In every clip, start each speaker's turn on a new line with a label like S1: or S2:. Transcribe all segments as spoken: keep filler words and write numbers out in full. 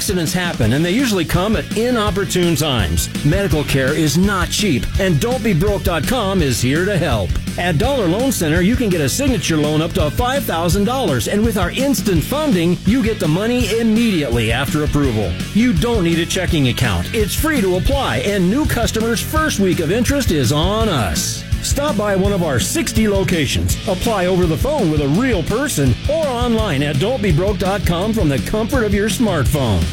S1: Accidents happen, and they usually come at inopportune times. Medical care is not cheap, and don't be broke dot com is here to help. At Dollar Loan Center, you can get a signature loan up to five thousand dollars, and with our instant funding, you get the money immediately after approval. You don't need a checking account. It's free to apply, and new customers' first week of interest is on us. Stop by one of our sixty locations. Apply over the phone with a real person or online at don't be broke dot com from the comfort of your smartphone.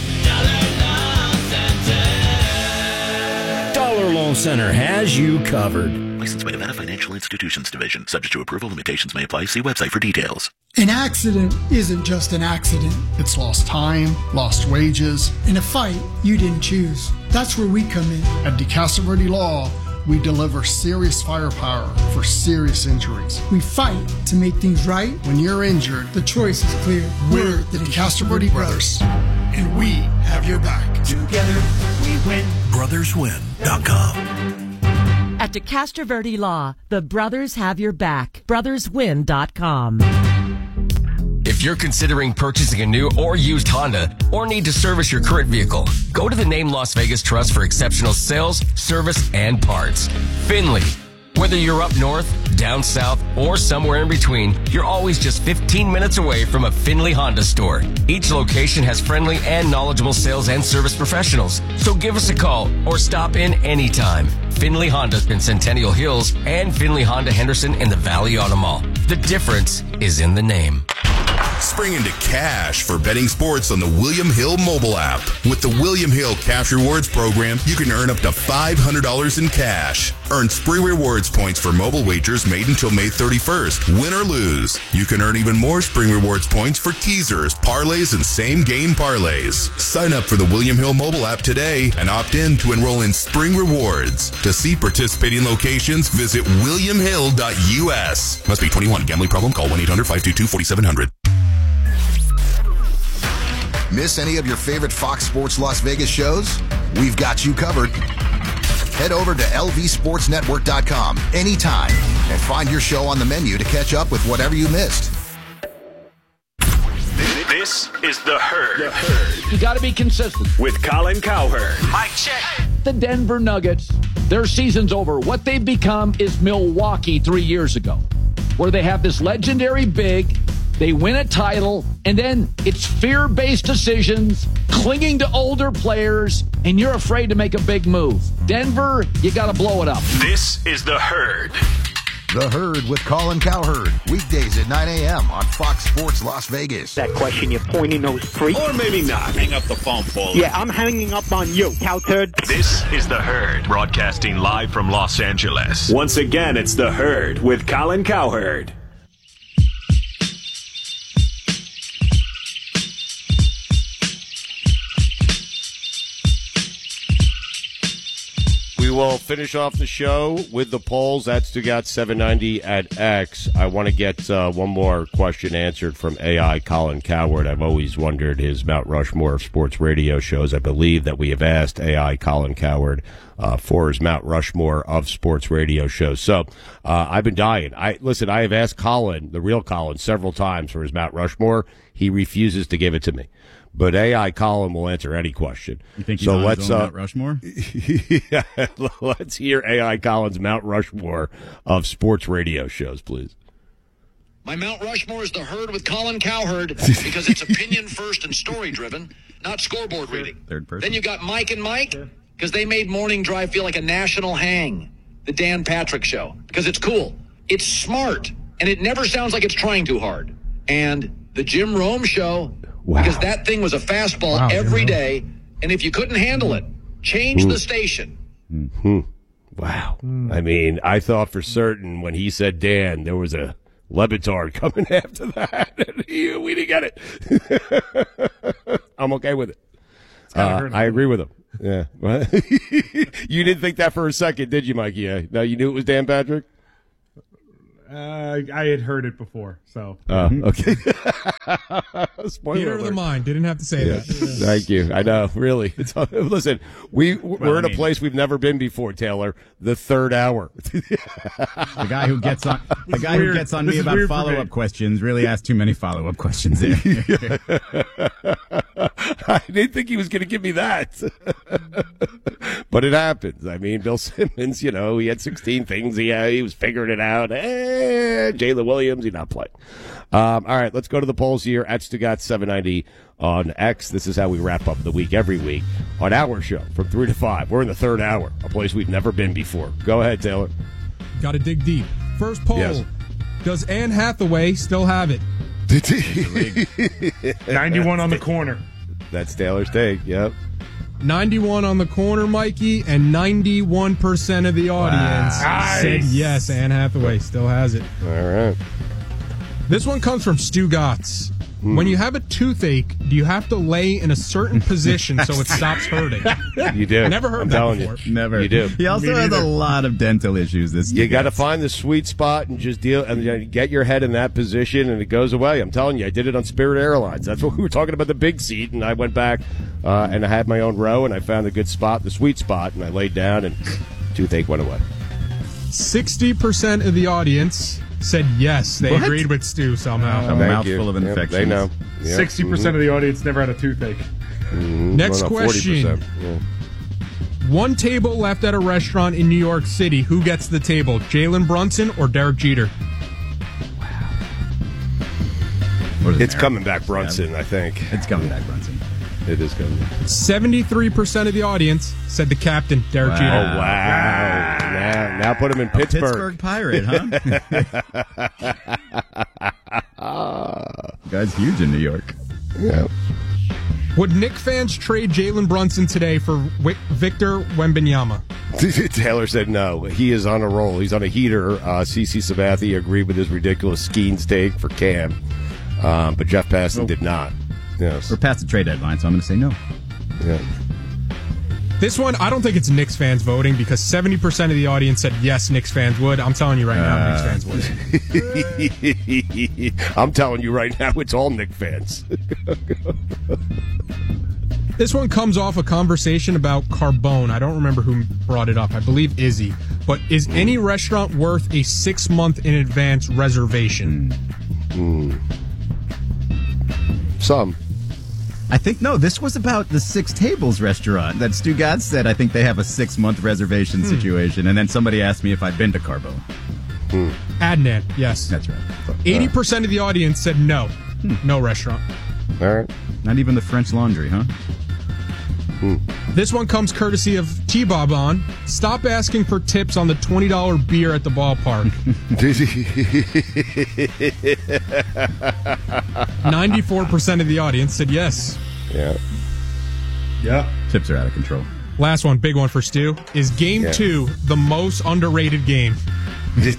S1: Dollar Loan Center has you covered.
S2: Licensed by Nevada Financial Institutions Division. Subject to approval, limitations may apply. See website for details.
S3: An accident isn't just an accident.
S4: It's lost time, lost wages.
S3: In a fight you didn't choose. That's where we come in.
S4: At DeCastro Verde Law, we deliver serious firepower for serious injuries.
S3: We fight to make things right.
S4: When you're injured,
S3: the choice is clear.
S4: We're the DeCastro Verde Brothers, and we have your back.
S5: Together we win.
S2: brothers win dot com.
S6: At DeCastro Verde Law, the brothers have your back. brothers win dot com.
S7: If you're considering purchasing a new or used Honda or need to service your current vehicle, go to the Name Las Vegas Trust for exceptional sales, service, and parts. Finley. Whether you're up north, down south, or somewhere in between, you're always just fifteen minutes away from a Finley Honda store. Each location has friendly and knowledgeable sales and service professionals. So give us a call or stop in anytime. Finley Honda's in Centennial Hills and Finley Honda Henderson in the Valley Auto Mall. The difference is in the name.
S8: Spring into cash for betting sports on the William Hill mobile app. With the William Hill Cash Rewards program, you can earn up to five hundred dollars in cash. Earn Spree Rewards points for mobile wagers made until May thirty-first. Win or lose, you can earn even more Spree Rewards points for teasers, parlays, and same-game parlays. Sign up for the William Hill mobile app today and opt in to enroll in Spring Rewards. To see participating locations, visit william hill dot u s. Must be twenty-one. Gambling problem? Call one eight hundred five two two four seven zero zero.
S9: Miss any of your favorite Fox Sports Las Vegas shows? We've got you covered. Head over to L V sports network dot com anytime and find your show on the menu to catch up with whatever you missed.
S10: This is The Herd. The Herd.
S11: You got to be consistent.
S10: With Colin Cowherd.
S11: Mike check. The Denver Nuggets, their season's over. What they've become is Milwaukee three years ago, where they have this legendary big. They win a title, and then it's fear-based decisions, clinging to older players, and you're afraid to make a big move. Denver, you got to blow it up.
S10: This is The Herd.
S9: The Herd with Colin Cowherd. Weekdays at nine a.m. on Fox Sports Las Vegas.
S12: That question, you pointy nose freak.
S10: Or maybe not.
S13: Hang up the phone, Paul.
S12: Yeah, I'm hanging up on you, cowturd.
S10: This is The Herd, broadcasting live from Los Angeles. Once again, it's The Herd with Colin Cowherd.
S14: We will finish off the show with the polls. That's Stugat seven ninety at X. I want to get uh, one more question answered from A I Colin Cowherd. I've always wondered his Mount Rushmore of sports radio shows. I believe that we have asked A I Colin Cowherd uh, for his Mount Rushmore of sports radio shows. So uh, I've been dying. I listen, I have asked Colin, the real Colin, several times for his Mount Rushmore. He refuses to give it to me. But A I Colin will answer any question.
S15: You think he's
S14: so
S15: on
S14: let's,
S15: his own
S14: uh,
S15: Mount Rushmore?
S14: Yeah, let's hear A I Colin's Mount Rushmore of sports radio shows, please.
S16: My Mount Rushmore is The Herd with Colin Cowherd because it's opinion first and story driven, not scoreboard reading.
S15: Third person.
S16: Then you got Mike and Mike because they made Morning Drive feel like a national hang. The Dan Patrick Show because it's cool, it's smart, and it never sounds like it's trying too hard. And the Jim Rome Show. Wow. Because that thing was a fastball wow, every day, and if you couldn't handle it, change mm. the station.
S14: Mm-hmm. Wow. Mm. I mean, I thought for certain when he said Dan, there was a Lebitard coming after that. We didn't get it. I'm okay with it. Uh, I agree with him. Yeah. You didn't think that for a second, did you, Mikey? Yeah. No, you knew it was Dan Patrick?
S17: Uh, I had heard it before, so.
S14: Oh, okay.
S17: Theater of the mind. Didn't have to say
S14: yeah.
S17: that.
S14: Thank you. I know, really. It's, listen, we, we're well, in I mean, a place we've never been before, Taylor. The third hour.
S15: The guy who gets on the guy who gets on me about follow-up questions really asks too many follow-up questions there.
S14: I didn't think he was going to give me that. But it happens. I mean, Bill Simmons, you know, he had sixteen things. He, uh, he was figuring it out. Eh, Jalen Williams, he's not playing. Um, all right, let's go to the polls here at Stugat seven ninety on X. This is how we wrap up the week every week on our show from three to five. We're in the third hour, a place we've never been before. Go ahead, Taylor.
S5: Got to dig deep. First poll. Yes. Does Anne Hathaway still have it?
S17: ninety-one on the corner.
S14: That's Taylor's take, yep.
S5: ninety-one on the corner, Mikey, and ninety-one percent of the audience
S17: wow.
S5: said
S17: nice.
S5: yes, Anne Hathaway still has it.
S14: All right.
S5: This one comes from Stu Gotts.
S14: Mm.
S5: When you have a toothache, do you have to lay in a certain position so it stops hurting?
S14: You do.
S5: I never heard
S14: I'm
S5: that
S14: telling
S5: before.
S14: You.
S15: Never.
S14: You do.
S15: He also has a lot of dental issues. This
S14: You got to find the sweet spot and just deal and get your head in that position, and it goes away. I'm telling you, I did it on Spirit Airlines. That's what we were talking about, the big seat, and I went back uh, and I had my own row, and I found a good spot, the sweet spot, and I laid down, and toothache went away.
S5: sixty percent of the audience said yes. They
S15: What?
S5: agreed with Stu somehow.
S15: A mouthful of infections.
S14: Yep, they know. Yep.
S17: Sixty
S14: mm-hmm.
S17: percent of the audience never had a toothache.
S14: Mm-hmm.
S5: Next
S14: well, no,
S5: question.
S14: Yeah.
S5: One table left at a restaurant in New York City. Who gets the table? Jalen Brunson or Derek Jeter?
S14: It's coming back, Brunson, I think.
S15: It's coming back, Brunson.
S14: It is coming back.
S5: seventy-three percent of the audience said the captain, Derek
S15: Wow.
S5: Jeter.
S14: Oh, wow. Now, now put him in Pittsburgh.
S15: Pittsburgh Pirate, huh? Guy's huge in New York.
S14: Yeah.
S5: Would Knick fans trade Jalen Brunson today for Wick- Victor Wembanyama?
S14: Taylor said no. He is on a roll. He's on a heater. Uh, CeCe Sabathia agreed with his ridiculous Skeens take for Cam, um, but Jeff Passan
S15: Oh.
S14: did not. Yes.
S15: We're past the trade deadline, so I'm going to say no.
S14: Yeah.
S5: This one, I don't think it's Knicks fans voting because seventy percent of the audience said yes, Knicks fans would. I'm telling you right now,
S15: Uh,
S5: Knicks fans would.
S14: I'm telling you right now, it's all Knick fans.
S5: This one comes off a conversation about Carbone. I don't remember who brought it up. I believe Izzy. But is any restaurant worth a six-month in advance reservation?
S14: Mm. Some.
S15: I think, no, this was about the Six Tables restaurant that Stu Gotts said I think they have a six-month reservation
S5: Hmm.
S15: situation. And then somebody asked me if I'd been to Carbone.
S14: Hmm.
S5: Adnan, yes.
S15: That's right.
S5: eighty percent of the audience said no.
S15: Hmm.
S5: No restaurant.
S14: All right.
S15: Not even the French Laundry, huh?
S14: Hmm.
S5: This one comes courtesy of T-Bob on. Stop asking for tips on the twenty dollars beer at the ballpark. ninety-four percent of the audience said yes.
S14: Yeah.
S17: Yeah.
S15: Tips are out of control.
S5: Last one, big one for Stu. Is game
S14: Yeah.
S5: two the most underrated game?
S14: I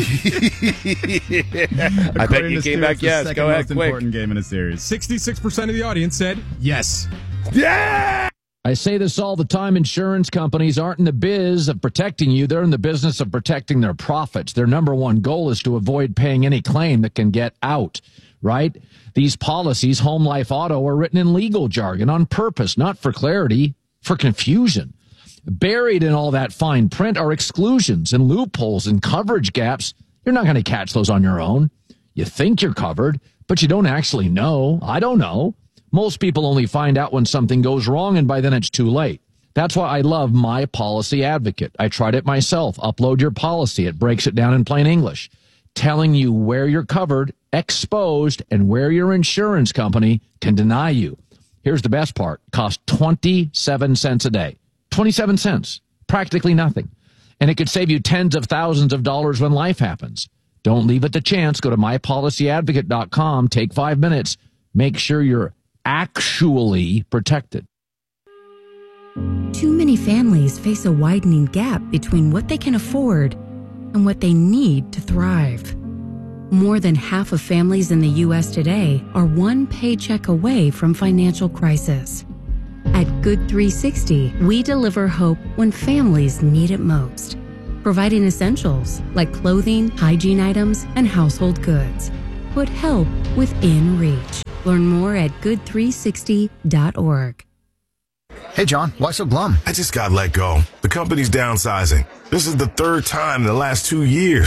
S14: bet
S15: According
S14: you
S15: to
S14: came
S15: Stu,
S14: back
S15: it's the
S14: yes.
S15: second
S14: Go ahead,
S15: most
S14: quick.
S15: important game in a series.
S5: sixty-six percent of the audience said yes.
S14: Yeah!
S11: I say this all the time. Insurance companies aren't in the biz of protecting you. They're in the business of protecting their profits. Their number one goal is to avoid paying any claim that can get out, right? These policies, home, life, auto, are written in legal jargon on purpose, not for clarity, for confusion. Buried in all that fine print are exclusions and loopholes and coverage gaps. You're not going to catch those on your own. You think you're covered, but you don't actually know. I don't know. Most people only find out when something goes wrong, and by then it's too late. That's why I love My Policy Advocate. I tried it myself. Upload your policy. It breaks it down in plain English, telling you where you're covered, exposed, and where your insurance company can deny you. Here's the best part. Costs twenty-seven cents a day. twenty-seven cents. Practically nothing. And it could save you tens of thousands of dollars when life happens. Don't leave it to chance. Go to my policy advocate dot com. Take five minutes. Make sure you're actually protected.
S13: Too many families face a widening gap between what they can afford and what they need to thrive. More than half of families in the U S today are one paycheck away from financial crisis. At Good three sixty, we deliver hope when families need it most, providing essentials like clothing, hygiene items, and household goods. Put help within reach. Learn more at good three sixty dot org.
S9: Hey, John, why so glum?
S18: I just got let go. The company's downsizing. This is the third time in the last two years.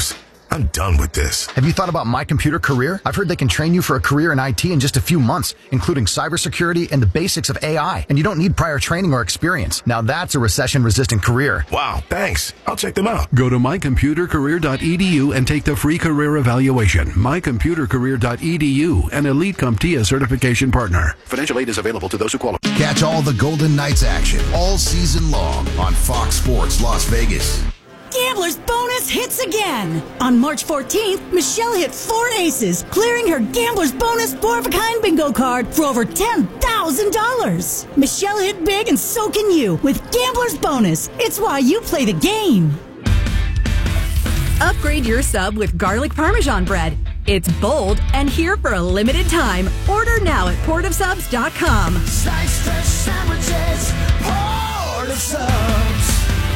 S18: I'm done with this.
S19: Have you thought about My Computer Career? I've heard they can train you for a career in I T in just a few months, including cybersecurity and the basics of A I. And you don't need prior training or experience. Now that's a recession-resistant career.
S18: Wow, thanks. I'll check them out.
S20: Go to my computer career dot e d u and take the free career evaluation. my computer career dot e d u, an Elite CompTIA certification partner. Financial aid is available to those who qualify.
S9: Catch all the Golden Knights action all season long on Fox Sports Las Vegas.
S21: Gambler's bonus hits again. On March fourteenth, Michelle hit four aces, clearing her Gambler's bonus four-of-a-kind bingo card for over ten thousand dollars. Michelle hit big and so can you with Gambler's bonus. It's why you play the game.
S22: Upgrade your sub with garlic parmesan bread. It's bold and here for a limited time. Order now at port of subs dot com.
S23: Slice fresh sandwiches, Port of Subs.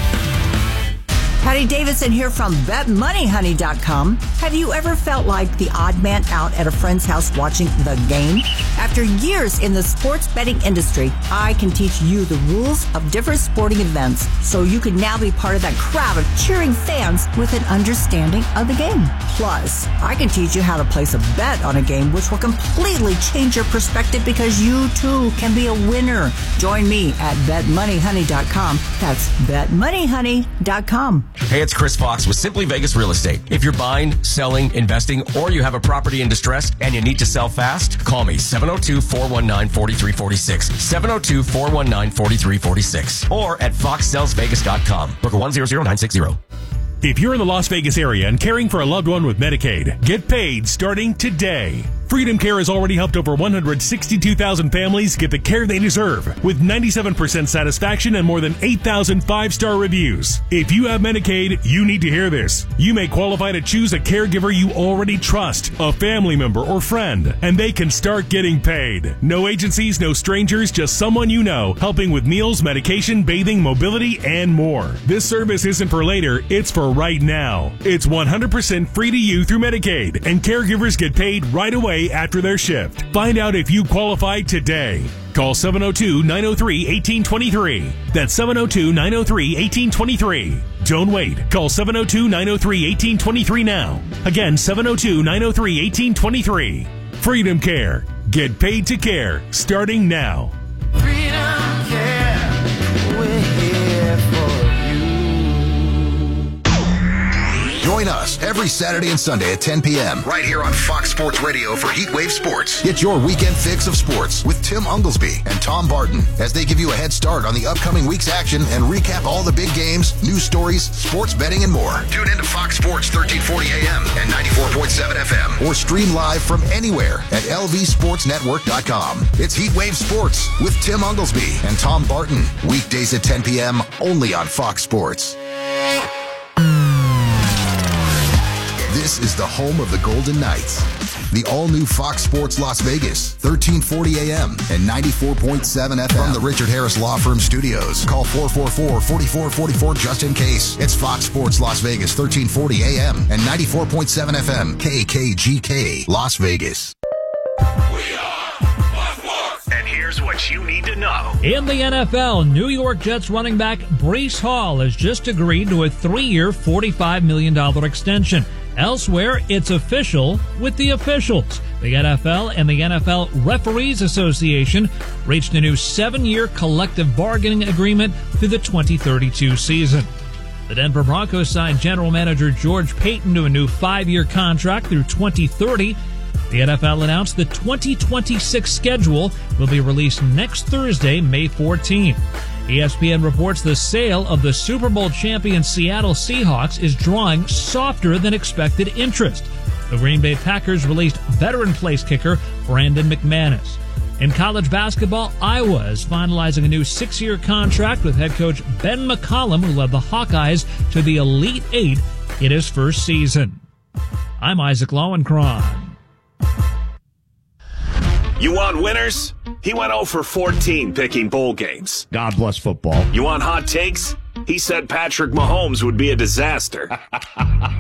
S24: Patty Davidson here from bet money honey dot com. Have you ever felt like the odd man out at a friend's house watching the game? After years in the sports betting industry, I can teach you the rules of different sporting events so you can now be part of that crowd of cheering fans with an understanding of the game. Plus, I can teach you how to place a bet on a game which will completely change your perspective because you too can be a winner. Join me at bet money honey dot com. That's bet money honey dot com.
S7: Hey, it's Chris Fox with Simply Vegas Real Estate. If you're buying, selling, investing, or you have a property in distress and you need to sell fast, call me seven oh two, four one nine, four three four six, seven oh two, four one nine, four three four six, or at fox sells vegas dot com. Broker one zero zero nine six zero.
S25: If you're in the Las Vegas area and caring for a loved one with Medicaid, get paid starting today. Freedom Care has already helped over one hundred sixty-two thousand families get the care they deserve with ninety-seven percent satisfaction and more than eight thousand five-star reviews. If you have Medicaid, you need to hear this. You may qualify to choose a caregiver you already trust, a family member or friend, and they can start getting paid. No agencies, no strangers, just someone you know, helping with meals, medication, bathing, mobility, and more. This service isn't for later, it's for right now. It's one hundred percent free to you through Medicaid, and caregivers get paid right away after their shift. Find out if you qualify today. Call seven oh two, nine oh three, one eight two three. That's seven oh two, nine oh three, one eight two three. Don't wait. Call seven oh two, nine oh three, one eight two three now. Again, seven oh two, nine oh three, one eight two three. Freedom Care. Get paid to care. Starting now.
S23: Freedom Care. We're here for
S9: Join us every Saturday and Sunday at ten p.m. right here on Fox Sports Radio for Heatwave Sports. Get your weekend fix of sports with Tim Unglesby and Tom Barton as they give you a head start on the upcoming week's action and recap all the big games, news stories, sports betting, and more. Tune in to Fox Sports thirteen forty a m and ninety-four point seven F M or stream live from anywhere at L V sports network dot com. It's Heatwave Sports with Tim Unglesby and Tom Barton. Weekdays at ten p.m. only on Fox Sports. This is the home of the Golden Knights. The all-new Fox Sports Las Vegas, thirteen forty a m and ninety-four point seven F M. From the Richard Harris Law Firm Studios. Call four four four, four four four four just in case. It's Fox Sports Las Vegas, thirteen forty a m and ninety-four point seven F M. K K G K, Las Vegas.
S10: And here's what you need to know.
S26: In the N F L, New York Jets running back Breece Hall has just agreed to a three-year, forty-five million dollars extension. Elsewhere, it's official with the officials. The N F L and the N F L Referees Association reached a new seven-year collective bargaining agreement through the twenty thirty-two season. The Denver Broncos signed general manager George Paton to a new five-year contract through twenty thirty. The N F L announced the twenty twenty-six schedule will be released next Thursday, May fourteenth. E S P N reports the sale of the Super Bowl champion Seattle Seahawks is drawing softer than expected interest. The Green Bay Packers released veteran place kicker Brandon McManus. In college basketball, Iowa is finalizing a new six-year contract with head coach Ben McCollum, who led the Hawkeyes to the Elite Eight in his first season. I'm Isaac Lowenkron.
S10: You want winners? He went oh for fourteen picking bowl games.
S14: God bless football.
S10: You want hot takes? He said Patrick Mahomes would be a disaster.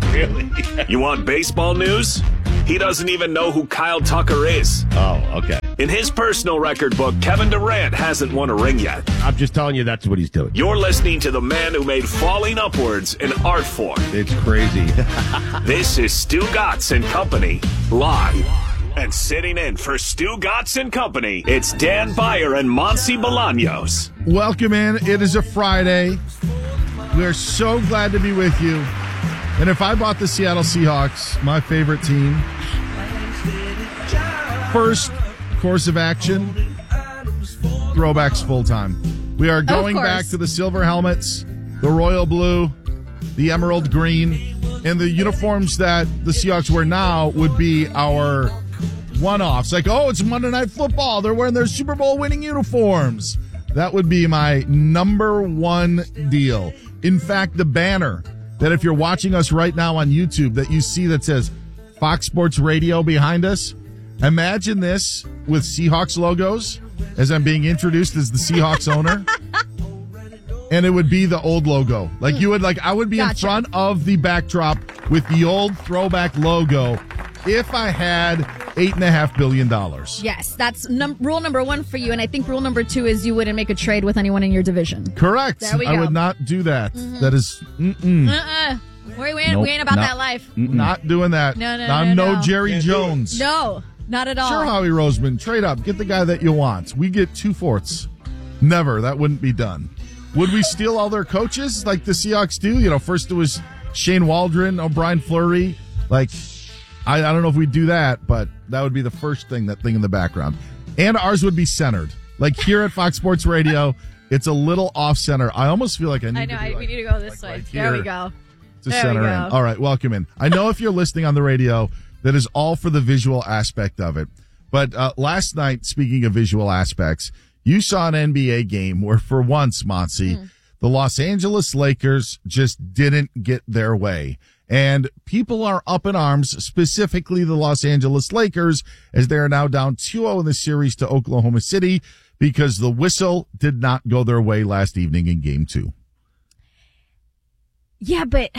S14: Really?
S10: You want baseball news? He doesn't even know who Kyle Tucker is.
S14: Oh, okay.
S10: In his personal record book, Kevin Durant hasn't won a ring yet.
S14: I'm just telling you that's what he's doing.
S10: You're listening to the man who made falling upwards an art form.
S14: It's crazy.
S10: This is Stu Gatz and Company, live. And sitting in for Stu Gatz and Company, it's Dan Beyer and Monsi Bolaños.
S1: Welcome in. It is a Friday. We are so glad to be with you. And if I bought the Seattle Seahawks, my favorite team, first course of action, throwbacks full time. We are going back to the silver helmets, the royal blue, the emerald green, and the uniforms that the Seahawks wear now would be our one-offs. Like, oh, it's Monday Night Football. They're wearing their Super Bowl winning uniforms. That would be my number one deal. In fact, the banner that if you're watching us right now on YouTube that you see that says Fox Sports Radio behind us, imagine this with Seahawks logos as I'm being introduced as the Seahawks owner. And it would be the old logo. Like you would like, I would be gotcha. in front of the backdrop with the old throwback logo if I had eight and a half billion dollars.
S2: Yes, that's num- rule number one for you. And I think rule number two is you wouldn't make a trade with anyone in your division.
S1: Correct.
S2: There we go.
S1: I would not do that.
S2: Mm-hmm.
S1: That is, mm-mm.
S2: Uh-uh. We, we, ain't,
S1: Nope,
S2: we ain't about
S1: not,
S2: that life.
S1: Not doing that.
S2: No, no,
S1: I'm
S2: no,
S1: no,
S2: no.
S1: Jerry
S2: Can't
S1: Jones.
S2: No, not at all.
S1: Sure, Howie Roseman, trade up. Get the guy that you want. We get two-fourths. Never. That wouldn't be done. Would we steal all their coaches like the Seahawks do? You know, first it was Shane Waldron, O'Brien Fleury. Like, I, I don't know if we'd do that, but that would be the first thing, that thing in the background. And ours would be centered. Like here at Fox Sports Radio, it's a little off-center. I almost feel like I need
S2: I know.
S1: to be
S2: I,
S1: like,
S2: we need to go this way.
S1: right
S2: there we
S1: here.
S2: go.
S1: to
S2: there
S1: center
S2: we
S1: in.
S2: go.
S1: All right, welcome in. I know if you're listening on the radio, that is all for the visual aspect of it. But uh, last night, speaking of visual aspects, you saw an N B A game where, for once, Monsi, mm. the Los Angeles Lakers just didn't get their way. And people are up in arms, specifically the Los Angeles Lakers, as they are now down two oh in the series to Oklahoma City because the whistle did not go their way last evening in game two.
S2: Yeah, but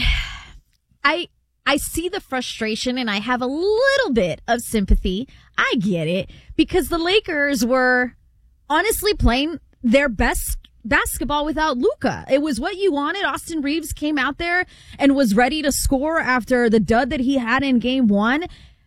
S2: I I see the frustration and I have a little bit of sympathy. I get it because the Lakers were honestly playing their best basketball without Luka. It was what you wanted. Austin Reeves came out there and was ready to score after the dud that he had in game one.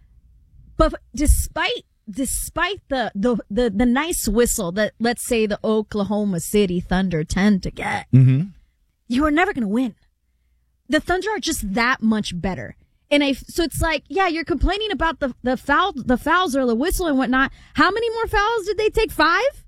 S2: But despite despite the the the, the nice whistle that, let's say, the Oklahoma City Thunder tend to get,
S1: mm-hmm.
S2: you are never going to win. The Thunder are just that much better. And I, so it's like, yeah, you're complaining about the, the foul, the fouls or the whistle and whatnot. How many more fouls did they take? Five?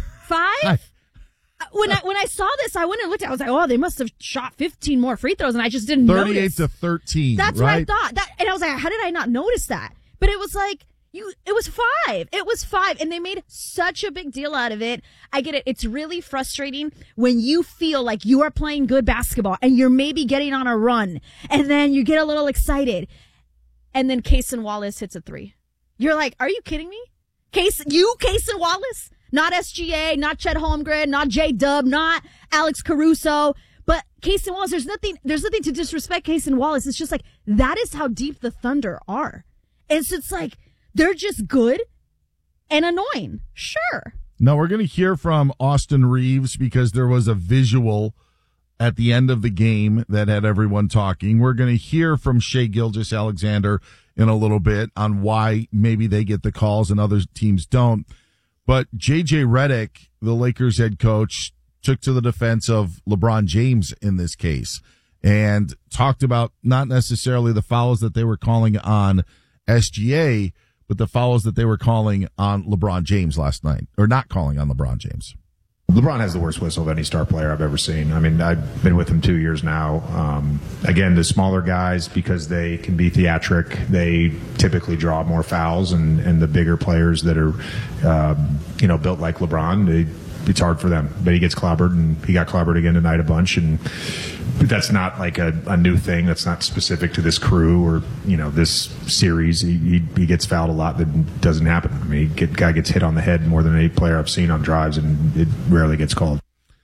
S2: Five? When I, when I saw this, I went and looked at it. I was like, oh, they must have shot fifteen more free throws and I just didn't
S1: thirty-eight
S2: notice.
S1: to thirteen.
S2: That's
S1: right?
S2: what I thought. That, and I was like, how did I not notice that? But it was like, You, it was five. It was five. And they made such a big deal out of it. I get it. It's really frustrating when you feel like you are playing good basketball and you're maybe getting on a run and then you get a little excited and then Cason Wallace hits a three. You're like, are you kidding me? Case, you, Cason Wallace? Not S G A, not Chet Holmgren, not J-Dub, not Alex Caruso. But Cason Wallace, there's nothing, there's nothing to disrespect Cason Wallace. It's just like, that is how deep the Thunder are. And so it's like, they're just good and annoying. Sure.
S1: No, we're going to hear from Austin Reeves because there was a visual at the end of the game that had everyone talking. We're going to hear from Shai Gilgeous-Alexander in a little bit on why maybe they get the calls and other teams don't. But J J Redick, the Lakers head coach, took to the defense of LeBron James in this case and talked about not necessarily the fouls that they were calling on S G A, but the fouls that they were calling on LeBron James last night, or not calling on LeBron James.
S3: LeBron has the worst whistle of any star player I've ever seen. I mean, I've been with him two years now. Um, again, the smaller guys, because they can be theatric, they typically draw more fouls, and, and the bigger players that are, uh, you know, built like LeBron, they, it's hard for them. But he gets clobbered, and he got clobbered again tonight a bunch, and that's not like a, a new thing. That's not specific to this crew or, you know, this series. He, he, he gets fouled a lot. That doesn't happen. I mean, he get, guy gets hit on the head more than any player I've seen on drives, and it rarely gets called.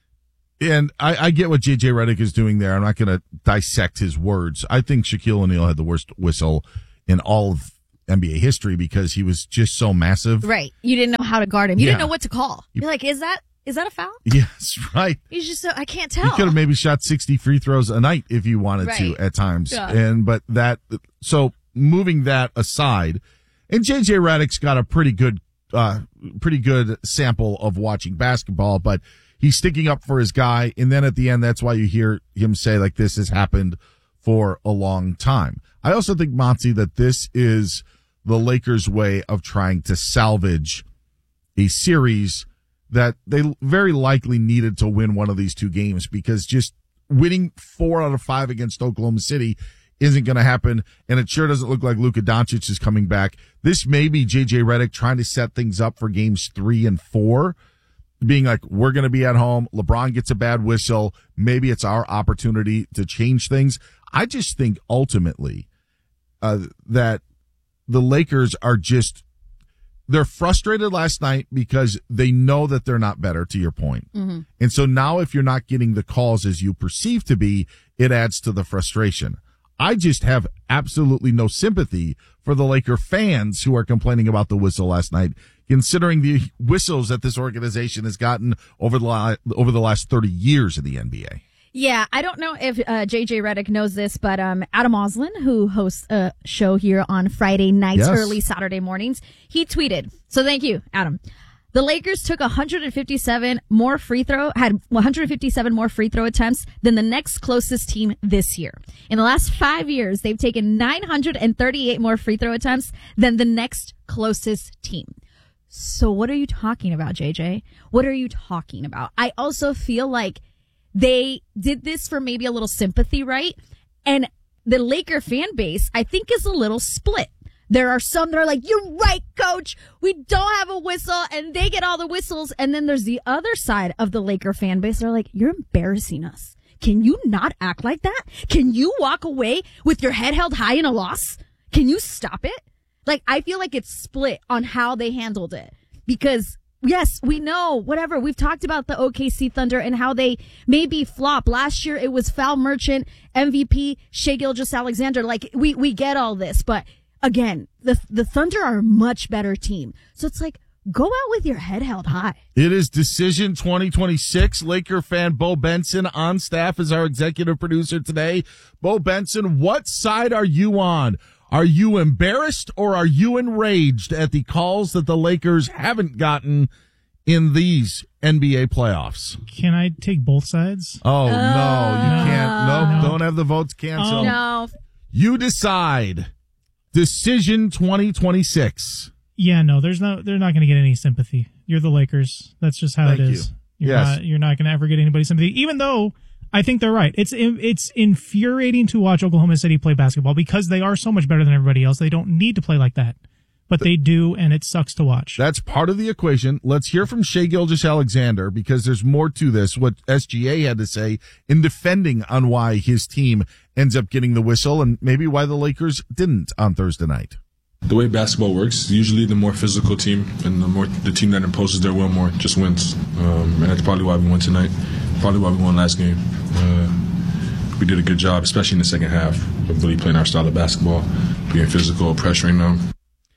S1: And I, I get what J J Redick is doing there. I'm not going to dissect his words. I think Shaquille O'Neal had the worst whistle in all of N B A history because he was just so massive.
S2: Right. You didn't know how to guard him. You
S1: Yeah.
S2: didn't know what to call. You're like, is that is that a foul?
S1: Yes, right.
S2: He's just so, I can't
S1: He
S2: tell.
S1: could have maybe shot sixty free throws a night if you wanted to
S2: Right.
S1: at times.
S2: Yeah.
S1: And, but that, so moving that aside, and J J Redick's got a pretty good, uh, pretty good sample of watching basketball, but he's sticking up for his guy. And then at the end, that's why you hear him say, like, this has happened for a long time. I also think, Monty, that this is the Lakers' way of trying to salvage a series that they very likely needed to win one of these two games, because just winning four out of five against Oklahoma City isn't going to happen. And it sure doesn't look like Luka Doncic is coming back. This may be J J Redick trying to set things up for games three and four, being like, we're going to be at home. LeBron gets a bad whistle. Maybe it's our opportunity to change things. I just think ultimately uh, that the Lakers are just, they're frustrated last night because they know that they're not better, to your point.
S2: Mm-hmm.
S1: And so now if you're not getting the calls as you perceive to be, it adds to the frustration. I just have absolutely no sympathy for the Laker fans who are complaining about the whistle last night, considering the whistles that this organization has gotten over the, la- over the last thirty years in the N B A.
S2: Yeah, I don't know if uh, J J Redick knows this, but um, Adam Oslin, who hosts a show here on Friday nights,
S1: Yes.
S2: early Saturday mornings, he tweeted. So thank you, Adam. The Lakers took one hundred fifty-seven more free throw, had one hundred fifty-seven more free throw attempts than the next closest team this year. In the last five years, they've taken nine hundred thirty-eight more free throw attempts than the next closest team. So what are you talking about, J J? What are you talking about? I also feel like they did this for maybe a little sympathy, right? And the Laker fan base, I think, is a little split. There are some that are like, you're right, coach. We don't have a whistle, and they get all the whistles. And then there's the other side of the Laker fan base. They're like, you're embarrassing us. Can you not act like that? Can you walk away with your head held high in a loss? Can you stop it? Like, I feel like it's split on how they handled it, because yes, we know, whatever. We've talked about the O K C Thunder and how they maybe flop. Last year, it was Foul Merchant, M V P, Shai Gilgeous-Alexander. Like, we, we get all this. But again, the, the Thunder are a much better team. So it's like, go out with your head held high.
S1: It is Decision twenty twenty-six. Laker fan Bo Benson on staff as our executive producer today. Bo Benson, what side are you on? Are you embarrassed or are you enraged at the calls that the Lakers haven't gotten in these N B A playoffs?
S4: Can I take both sides?
S1: Oh, uh, no, you can't. No, no, don't have the votes canceled.
S2: Oh, no.
S1: You decide. Decision twenty twenty-six.
S4: Yeah, no, there's no, they're not going to get any sympathy. You're the Lakers. That's just how
S1: Thank
S4: it is.
S1: You.
S4: You're
S1: Yes.
S4: not, you're not going to ever get anybody's sympathy, even though I think they're right. It's it's infuriating to watch Oklahoma City play basketball because they are so much better than everybody else. They don't need to play like that, but they do, and it sucks to watch.
S1: That's part of the equation. Let's hear from Shai Gilgeous-Alexander, because there's more to this, what S G A had to say in defending on why his team ends up getting the whistle and maybe why the Lakers didn't on Thursday night.
S6: The way basketball works, usually the more physical team and the more the team that imposes their will more just wins. Um, and that's probably why we won tonight, probably why we won last game. Uh, we did a good job, especially in the second half, of really playing our style of basketball, being physical, pressuring them.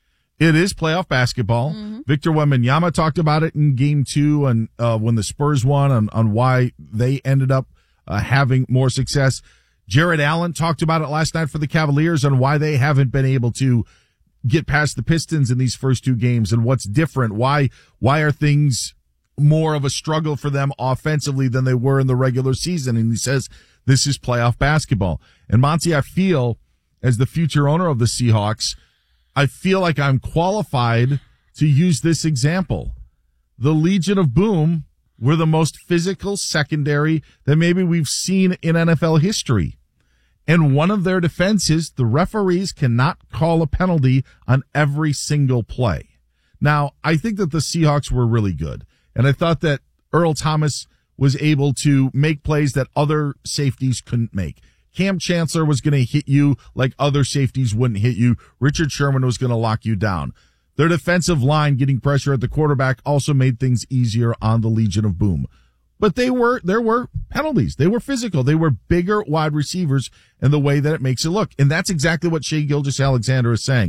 S1: It is playoff basketball. Mm-hmm. Victor Wembanyama talked about it in game two and uh, when the Spurs won on, on why they ended up uh, having more success. Jared Allen talked about it last night for the Cavaliers on why they haven't been able to get past the Pistons in these first two games and what's different. Why, why are things more of a struggle for them offensively than they were in the regular season? And he says, this is playoff basketball. And Monty, I feel as the future owner of the Seahawks, I feel like I'm qualified to use this example. The Legion of Boom were the most physical secondary that maybe we've seen in N F L history. And one of their defenses, the referees cannot call a penalty on every single play. Now, I think that the Seahawks were really good. And I thought that Earl Thomas was able to make plays that other safeties couldn't make. Cam Chancellor was going to hit you like other safeties wouldn't hit you. Richard Sherman was going to lock you down. Their defensive line getting pressure at the quarterback also made things easier on the Legion of Boom. But they were, there were penalties. They were physical. They were bigger wide receivers in the way that it makes it look. And that's exactly what Shai Gilgeous-Alexander is saying.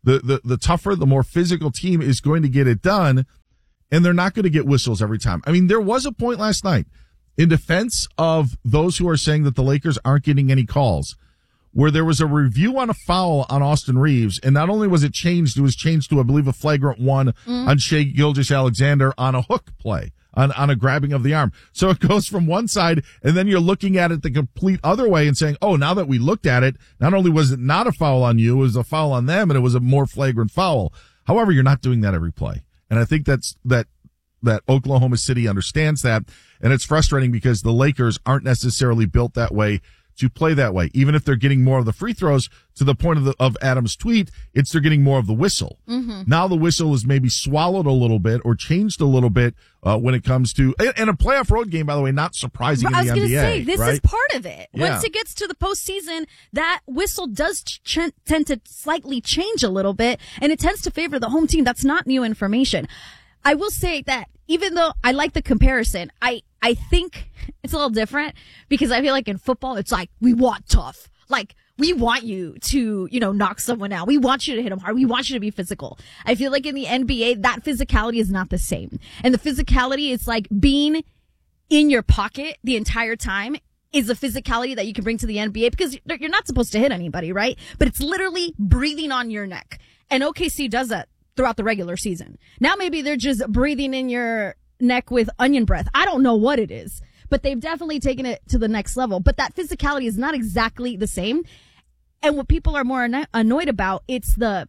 S1: the, the, the tougher, the more physical team is going to get it done, and they're not going to get whistles every time. I mean, there was a point last night in defense of those who are saying that the Lakers aren't getting any calls, where there was a review on a foul on Austin Reeves, and not only was it changed, it was changed to, I believe, a flagrant one mm. on Shai Gilgeous-Alexander on a hook play, on, on a grabbing of the arm. So it goes from one side, and then you're looking at it the complete other way and saying, oh, now that we looked at it, not only was it not a foul on you, it was a foul on them, and it was a more flagrant foul. However, you're not doing that every play. And I think that's, that, that Oklahoma City understands that, and it's frustrating because the Lakers aren't necessarily built that way to play that way. Even if they're getting more of the free throws, to the point of the, of Adam's tweet, it's they're getting more of the whistle. Mm-hmm. Now the whistle is maybe swallowed a little bit or changed a little bit uh, when it comes to, and, and a playoff road game, by the way, not surprising in the N B A. I was going to say,
S2: this
S1: right?
S2: is part of it.
S1: Yeah.
S2: Once it gets to the postseason, that whistle does ch- tend to slightly change a little bit, and it tends to favor the home team. That's not new information. I will say that even though I like the comparison, I, I think it's a little different because I feel like in football, it's like, we want tough. Like, we want you to, you know, knock someone out. We want you to hit them hard. We want you to be physical. I feel like in the N B A, that physicality is not the same. And the physicality is like being in your pocket the entire time is a physicality that you can bring to the N B A because you're not supposed to hit anybody, right? But it's literally breathing on your neck. And O K C does that throughout the regular season. Now maybe they're just breathing in your neck with onion breath. I don't know what it is, but they've definitely taken it to the next level. But that physicality is not exactly the same. And what people are more anno- annoyed about, it's the,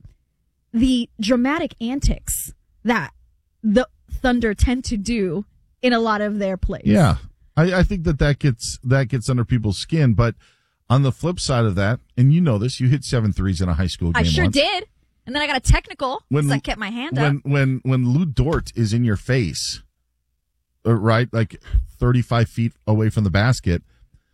S2: the dramatic antics that the Thunder tend to do in a lot of their plays.
S1: Yeah. I, I think that that gets, that gets under people's skin. But on the flip side of that, and you know this, you hit seven threes in a high school game
S2: I sure
S1: once.
S2: did. And then I got a technical because I kept my hand
S1: when,
S2: up.
S1: When, when Lou Dort is in your face, uh, right, like thirty-five feet away from the basket,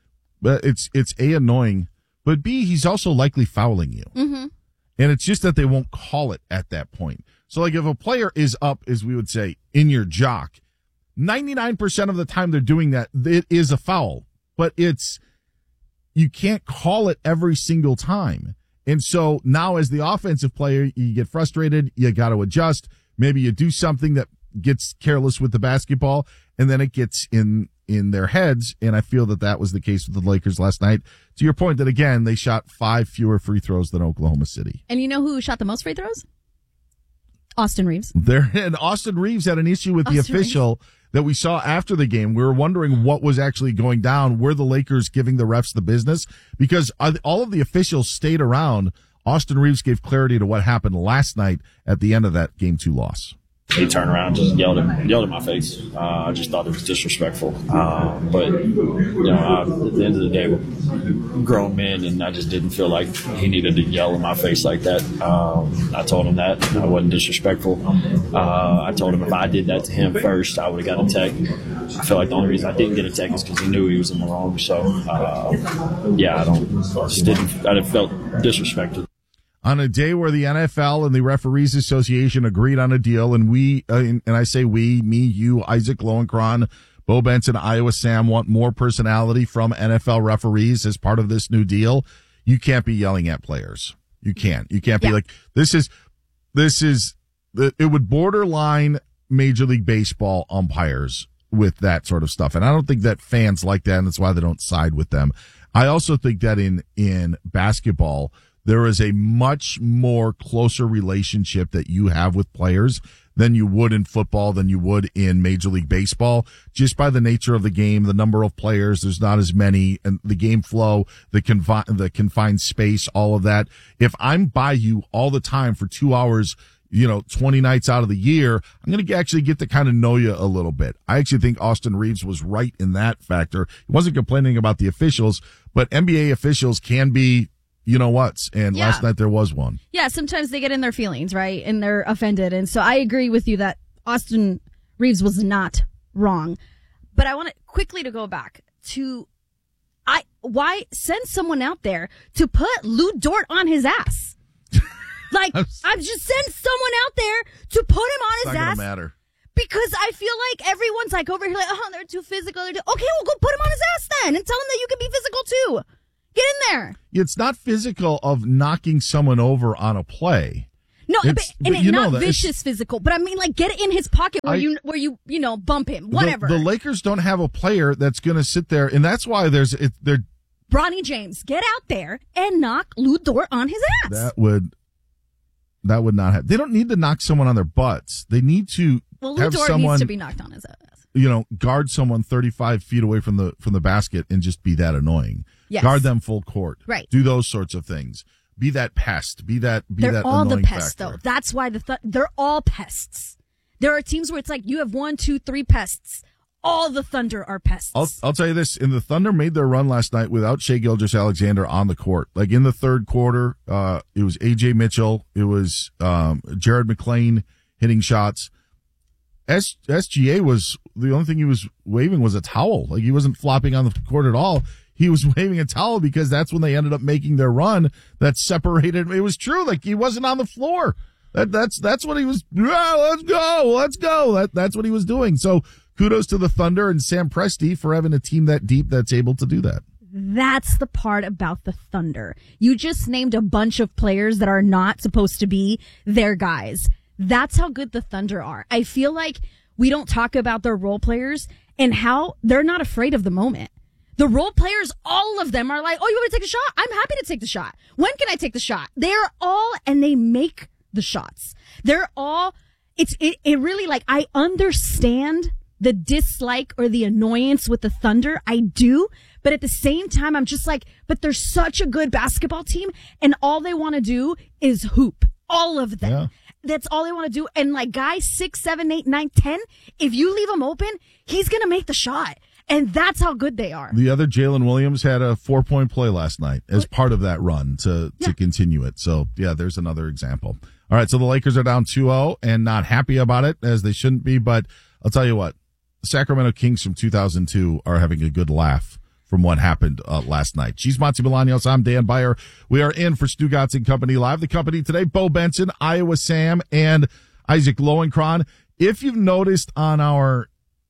S1: but it's, it's A, annoying, but B, he's also likely fouling you.
S2: Mm-hmm.
S1: And it's just that they won't call it at that point. So like if a player is up, as we would say, in your jock, ninety-nine percent of the time they're doing that, it is a foul, but it's, you can't call it every single time. And so now as the offensive player, you get frustrated, you got to adjust. Maybe you do something that gets careless with the basketball, and then it gets in, in their heads. And I feel that that was the case with the Lakers last night. To your point that, again, they shot five fewer free throws than Oklahoma City.
S2: And you know who shot the most free throws? Austin Reeves.
S1: There, and Austin Reeves had an issue with Austin the official Reeves. That we saw after the game. We were wondering what was actually going down. Were the Lakers giving the refs the business? Because all of the officials stayed around. Austin Reeves gave clarity to what happened last night at the end of that game two loss.
S5: He turned around and just yelled at, yelled at my face. Uh, I just thought it was disrespectful. Uh, but, you know, I, at the end of the day, we're grown men, and I just didn't feel like he needed to yell in my face like that. Um, I told him that. I wasn't disrespectful. Uh, I told him if I did that to him first, I would have got a tech. I feel like the only reason I didn't get a tech is because he knew he was in the wrong. So, uh, yeah, I don't, just didn't, I felt disrespected.
S1: On a day where the N F L and the Referees Association agreed on a deal, and we, uh, and I say we, me, you, Isaac Lowenkron, Bo Benson, Iowa Sam want more personality from N F L referees as part of this new deal, you can't be yelling at players. You can't. You can't be yeah. like, this is, this is, it would borderline Major League Baseball umpires with that sort of stuff. And I don't think that fans like that, and that's why they don't side with them. I also think that in, in basketball, there is a much more closer relationship that you have with players than you would in football, than you would in Major League Baseball, just by the nature of the game, the number of players, there's not as many, and the game flow, the confi- the confined space, all of that. If I'm by you all the time for two hours, you know, twenty nights out of the year, I'm going to actually get to kind of know you a little bit. I actually think Austin Reeves was right in that factor. He wasn't complaining about the officials, but N B A officials can be, you know what's, and yeah. last night there was one.
S2: Yeah, sometimes they get in their feelings, right? And they're offended. And so I agree with you that Austin Reeves was not wrong. But I want to quickly to go back to, I, why send someone out there to put Lou Dort on his ass? Like, I've just sent someone out there to put him on his
S1: it's not
S2: ass.
S1: Gonna matter.
S2: Because I feel like everyone's like over here like, oh, they're too physical. They're too... Okay, well, go put him on his ass then and tell him that you can be physical too. Get in there.
S1: It's not physical of knocking someone over on a play.
S2: No, but,
S1: It's-
S2: and
S1: but
S2: it,
S1: you know
S2: not
S1: that it's-
S2: vicious physical, but I mean, like, get it in his pocket where
S1: I-
S2: you, where you, you know, bump him,
S1: The-
S2: whatever.
S1: The, Lakers don't have a player that's going to sit there, and that's why there's it, they're
S2: Bronny James, get out there and knock Lou Dort on his ass.
S1: that would that would not have. They don't need to knock someone on their butts. They need to
S2: well, Lou
S1: have
S2: Dort
S1: someone
S2: needs to be knocked on his ass.
S1: you know guard someone thirty-five feet away from the from the basket and just be that annoying.
S2: Yes.
S1: Guard them full court.
S2: Right.
S1: Do those sorts of things. Be that pest. Be that. Be
S2: They're
S1: that
S2: all the
S1: annoying
S2: pests,
S1: factor.
S2: though. That's why the th- they're all pests. There are teams where it's like you have one, two, three pests. All the Thunder are pests.
S1: I'll I'll tell you this: in the Thunder made their run last night without Shai Gilgeous-Alexander on the court. Like in the third quarter, uh, it was A J Mitchell, it was um, Jared McClain hitting shots. S- SGA was the only thing he was waving was a towel. Like he wasn't flopping on the court at all. He was waving a towel because that's when they ended up making their run that separated. It was true. Like he wasn't on the floor. That that's that's what he was. Yeah, let's go, let's go. That that's what he was doing. So kudos to the Thunder and Sam Presti for having a team that deep that's able to do that.
S2: That's the part about the Thunder. You just named a bunch of players that are not supposed to be their guys. That's how good the Thunder are. I feel like we don't talk about their role players and how they're not afraid of the moment. The role players, all of them are like, oh, you want me to take a shot? I'm happy to take the shot. When can I take the shot? They're all, and they make the shots. They're all, it's, it, it really like, I understand the dislike or the annoyance with the Thunder. I do. But at the same time, I'm just like, but they're such a good basketball team and all they want to do is hoop. All of them. Yeah. That's all they want to do. And like guys six, seven, eight, nine, ten, if you leave him open, he's going to make the shot. And that's how good they are.
S1: The other Jalen Williams had a four point play last night as part of that run to,
S2: yeah.
S1: to continue it. So yeah, there's another example. All right. So the Lakers are down two oh and not happy about it as they shouldn't be. But I'll tell you what, the Sacramento Kings from two thousand two are having a good laugh from what happened uh, last night. She's Monty Bolaños. I'm Dan Beyer. We are in for Stugotz and Company Live. The company today, Bo Benson, Iowa Sam, and Isaac Lowenkron. If you've noticed on our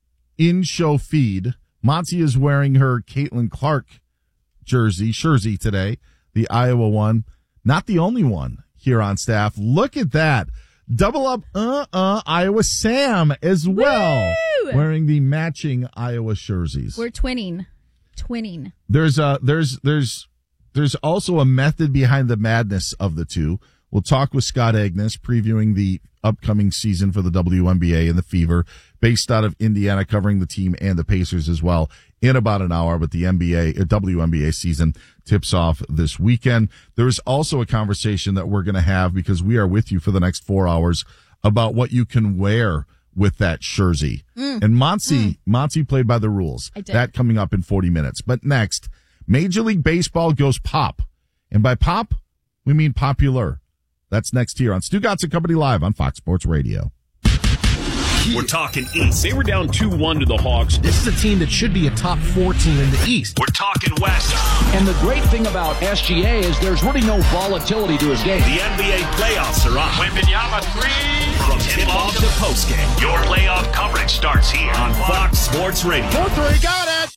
S1: in-show feed, Monty is wearing her Caitlin Clark jersey, jersey today, the Iowa one. Not the only one here on staff. Look at that. Double up, uh-uh, Iowa Sam as well.
S2: Woo!
S1: Wearing the matching Iowa jerseys.
S2: We're twinning. Twinning.
S1: There's a there's there's there's also a method behind the madness of the two. We'll talk with Scott Agnes previewing the upcoming season for the W N B A and the Fever, based out of Indiana, covering the team and the Pacers as well in about an hour. But the N B A, W N B A season tips off this weekend. There is also a conversation that we're going to have because we are with you for the next four hours about what you can wear with that jersey. Mm. And Monty, mm. Monty played by the rules.
S2: I did.
S1: That coming up in forty minutes. But next, Major League Baseball goes pop. And by pop, we mean popular. That's next here on Stugotz and Company Live on Fox Sports Radio.
S10: We're talking East. They were down two one to the Hawks.
S8: This is a team that should be a top four team in the East.
S10: We're talking West.
S11: And the great thing about S G A is there's really no volatility to his game.
S10: The N B A playoffs are on. Wembanyama three. From tip-off to postgame, your playoff coverage starts here on Fox Sports Radio.
S1: four three, got it!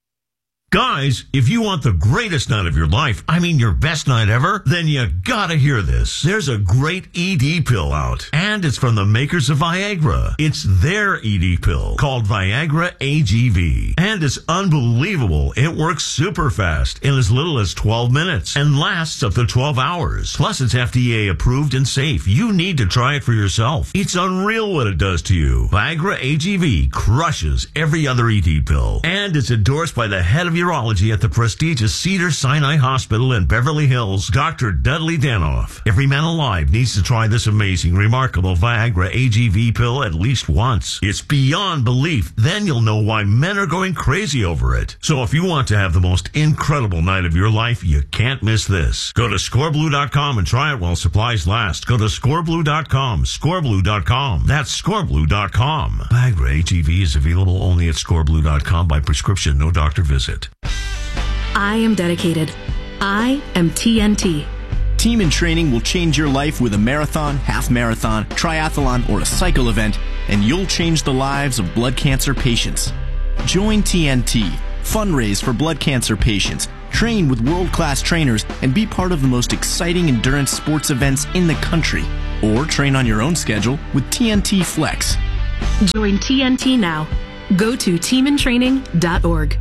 S12: Guys, if you want the greatest night of your life, I mean your best night ever, then you gotta hear this. There's a great E D pill out, and it's from the makers of Viagra. It's their E D pill called Viagra A G V, and it's unbelievable. It works super fast in as little as twelve minutes and lasts up to twelve hours. Plus, it's F D A approved and safe. You need to try it for yourself. It's unreal what it does to you. Viagra A G V crushes every other E D pill, and it's endorsed by the head of your urology at the prestigious Cedars-Sinai Hospital in Beverly Hills, Doctor Dudley Danoff. Every man alive needs to try this amazing, remarkable Viagra A G V pill at least once. It's beyond belief. Then you'll know why men are going crazy over it. So if you want to have the most incredible night of your life, you can't miss this. Go to score blue dot com and try it while supplies last. Go to score blue dot com, score blue dot com. That's score blue dot com. Viagra A G V is available only at score blue dot com by prescription, no doctor visit.
S15: I am dedicated. I am T N T.
S16: Team in Training will change your life with a marathon, half marathon, triathlon, or a cycle event, and you'll change the lives of blood cancer patients. Join T N T, fundraise for blood cancer patients, train with world-class trainers, and be part of the most exciting endurance sports events in the country. or train on your own schedule with T N T Flex.
S15: Join T N T now. Go to team in training dot org.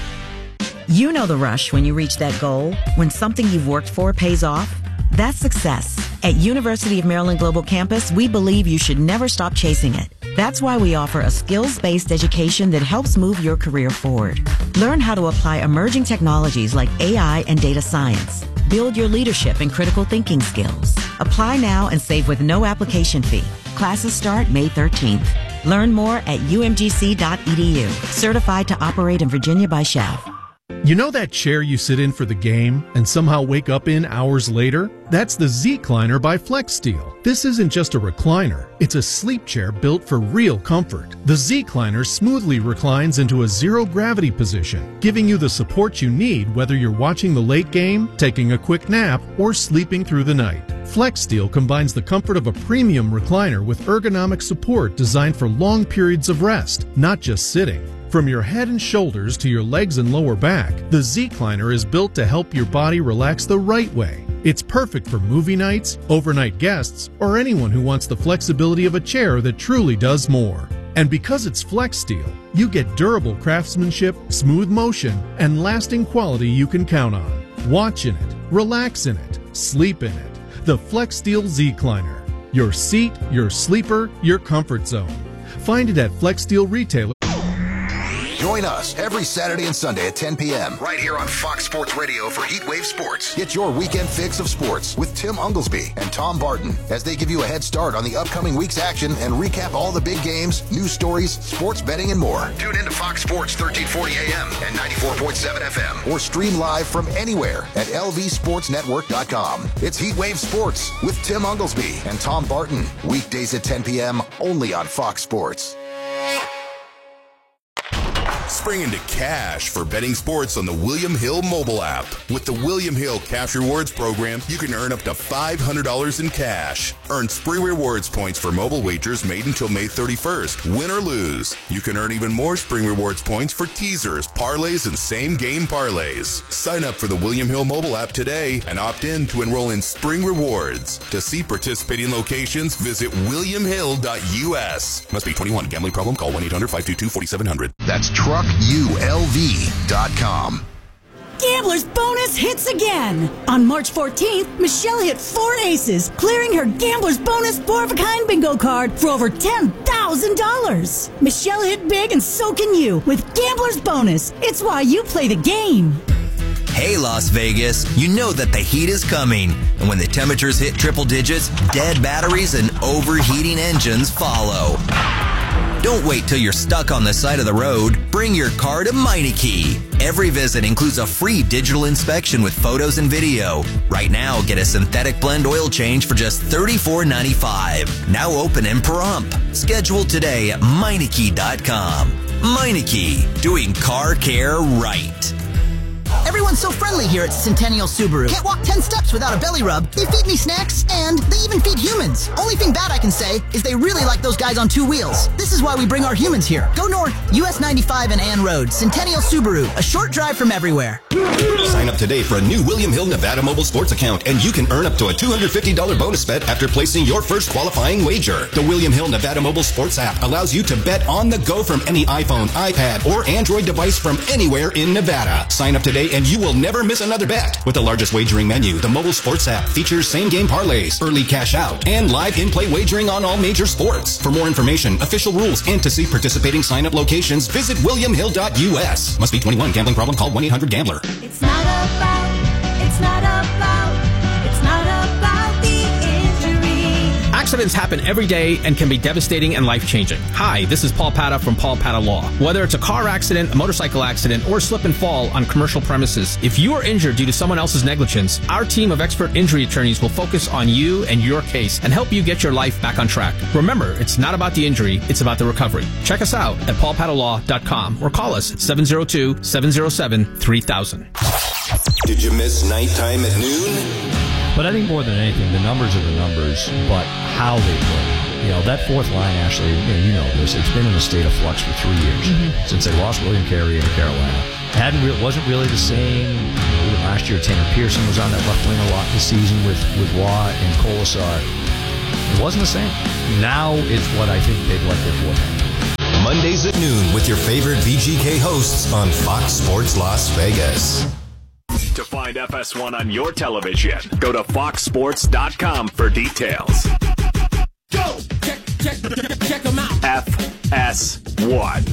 S13: You know the rush when you reach that goal, when something you've worked for pays off. That's success. At University of Maryland Global Campus, we believe you should never stop chasing it. That's why we offer a skills-based education that helps move your career forward. Learn how to apply emerging technologies like A I and data science. Build your leadership and critical thinking skills. Apply now and save with no application fee. Classes start May thirteenth. Learn more at U M G C dot E D U. Certified to operate in Virginia by S C H A V.
S8: You know that chair you sit in for the game and somehow wake up in hours later? That's the Z-Cliner by FlexSteel. This isn't just a recliner. It's a sleep chair built for real comfort. The Z-Cliner smoothly reclines into a zero-gravity position, giving you the support you need whether you're watching the late game, taking a quick nap, or sleeping through the night. FlexSteel combines the comfort of a premium recliner with ergonomic support designed for long periods of rest, not just sitting. From your head and shoulders to your legs and lower back, the Z-Cliner is built to help your body relax the right way. It's perfect for movie nights, overnight guests, or anyone who wants the flexibility of a chair that truly does more. And because it's FlexSteel, you get durable craftsmanship, smooth motion, and lasting quality you can count on. Watch in it, relax in it, sleep in it. The FlexSteel Z-Cliner. Your seat, your sleeper, your comfort zone. Find it at FlexSteel Retailer.
S9: Join us every Saturday and Sunday at ten p.m. right here on Fox Sports Radio for Heatwave Sports. Get your weekend fix of sports with Tim Unglesby and Tom Barton as they give you a head start on the upcoming week's action and recap all the big games, news stories, sports betting, and more. Tune in to Fox Sports thirteen forty A M and ninety-four point seven F M or stream live from anywhere at L V sports network dot com. It's Heatwave Sports with Tim Unglesby and Tom Barton. Weekdays at ten p.m. only on Fox Sports.
S17: Spring into cash for betting sports on the William Hill mobile app. With the William Hill Cash Rewards program, you can earn up to five hundred dollars in cash. Earn Spring Rewards points for mobile wagers made until May thirty-first, win or lose. You can earn even more Spring Rewards points for teasers, parlays, and same-game parlays. Sign up for the William Hill mobile app today and opt in to enroll in Spring Rewards. To see participating locations, visit william hill dot U S. Must be twenty-one. Gambling problem? Call one eight hundred five two two four seven zero zero.
S9: That's truck U L V dot com.
S24: Gambler's bonus hits again. On March fourteenth, Michelle hit four aces, clearing her Gambler's bonus four-of-a-kind bingo card for over ten thousand dollars. Michelle hit big, and so can you with Gambler's bonus. It's why you play the game.
S18: Hey, Las Vegas, you know that the heat is coming. And when the temperatures hit triple digits, dead batteries and overheating engines follow. Don't wait till you're stuck on the side of the road. Bring your car to Meineke. Every visit includes a free digital inspection with photos and video. Right now, get a synthetic blend oil change for just thirty-four ninety-five. Now open and prompt. Schedule today at Meineke dot com. Meineke, doing car care right.
S19: Everyone's so friendly here at Centennial Subaru. Can't walk ten steps without a belly rub. They feed me snacks, and they even feed humans. Only thing bad I can say is they really like those guys on two wheels. This is why we bring our humans here. Go north, U S ninety-five and Ann Road. Centennial Subaru, a short drive from everywhere.
S20: Sign up today for a new William Hill Nevada Mobile Sports account, and you can earn up to a two hundred fifty dollars bonus bet after placing your first qualifying wager. The William Hill Nevada Mobile Sports app allows you to bet on the go from any iPhone, iPad, or Android device from anywhere in Nevada. Sign up today and you will never miss another bet. With the largest wagering menu, the mobile sports app features same-game parlays, early cash out, and live in-play wagering on all major sports. For more information, official rules, and to see participating sign-up locations, visit william hill dot U S. Must be twenty-one. Gambling problem? Call one eight hundred gambler.
S23: It's not about, it's not about, it's not about the injury.
S21: Accidents happen every day and can be devastating and life-changing. Hi, this is Paul Pata from Paul Pata Law. Whether it's a car accident, a motorcycle accident, or slip and fall on commercial premises, if you are injured due to someone else's negligence, our team of expert injury attorneys will focus on you and your case and help you get your life back on track. Remember, it's not about the injury, it's about the recovery. Check us out at paul pata law dot com or call us at seven zero two, seven zero seven, three thousand.
S17: Did you miss nighttime at noon?
S27: But I think more than anything, the numbers are the numbers, but how they play. You know, that fourth line, actually, you know, you know this, it's been in a state of flux for three years mm-hmm. since they lost William Carey in Carolina. Hadn't re- wasn't really the same. You know, even last year, Tanner Pearson was on that left wing a lot this season with, with Waugh and Colasar. It wasn't the same. Now it's what I think they'd like their quarterback.
S20: Mondays at noon with your favorite V G K hosts on Fox Sports Las Vegas.
S10: To find F S one on your television, go to fox sports dot com for details.
S3: Go! Check, check, check them out.
S10: F S one.